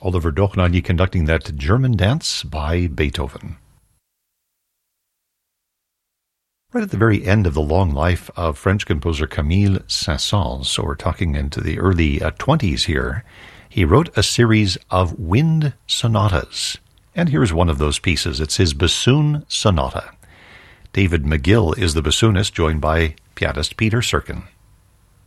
Oliver Dochnagny conducting that German dance by Beethoven. Right at the very end of the long life of French composer Camille Saint-Saëns, so we're talking into the early 20s here, he wrote a series of wind sonatas. And here's one of those pieces. It's his bassoon sonata. David McGill is the bassoonist, joined by pianist Peter Serkin.